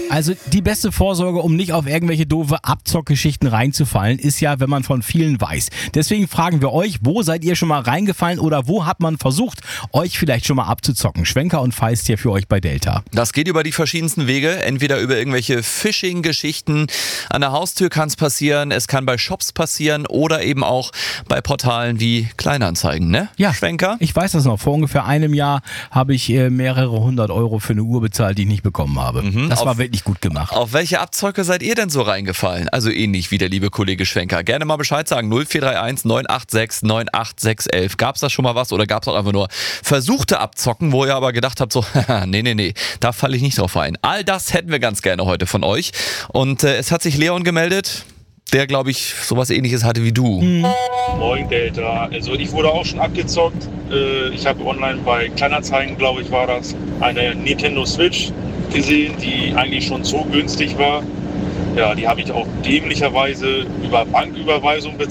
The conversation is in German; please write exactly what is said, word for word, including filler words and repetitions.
Also die beste Vorsorge, um nicht auf irgendwelche doofe Abzockgeschichten reinzufallen, ist ja, wenn man von vielen weiß. Deswegen fragen wir euch, wo seid ihr schon mal reingefallen oder wo hat man versucht, euch vielleicht schon mal abzuzocken? Schwenker und Feist hier für euch bei Delta. Das geht über die verschiedensten Wege, entweder über irgendwelche Phishing-Geschichten. An der Haustür kann es passieren, es kann bei Shops passieren oder eben auch bei Portalen wie Kleinanzeigen, ne? Ja, Schwenker? Ich weiß das noch. Vor ungefähr einem Jahr habe ich äh, mehrere hundert Euro für eine Uhr bezahlt, die ich nicht bekommen habe. Mhm, das auf, war wirklich gut gemacht. Auf welche Abzocke seid ihr denn so reingefallen? Also ähnlich wie der liebe Kollege Schwenker. Gerne mal Bescheid sagen. null vier drei eins neun acht sechs neun acht sechs eins eins. Gab es da schon mal was oder gab es auch einfach nur versuchte Abzocken, wo ihr aber gedacht habt, so, nee, nee, nee, da falle ich nicht drauf ein. All das hätten wir ganz gerne heute von euch. Und äh, es hat sich Leon gemeldet, der, glaube ich, sowas Ähnliches hatte wie du. Mhm. Moin Delta. Also ich wurde auch schon abgezockt. Äh, ich habe online bei Kleinanzeigen, glaube ich, war das, eine Nintendo Switch gesehen, die eigentlich schon so günstig war. Ja, die habe ich auch dämlicherweise über Banküberweisung bezahlt.